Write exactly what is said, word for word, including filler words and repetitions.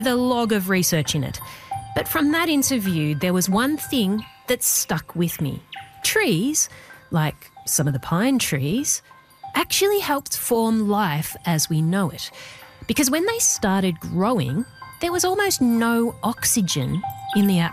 The log of research in it. But from that interview, there was one thing that stuck with me. Trees, like some of the pine trees, actually helped form life as we know it. Because when they started growing, there was almost no oxygen in the atmosphere.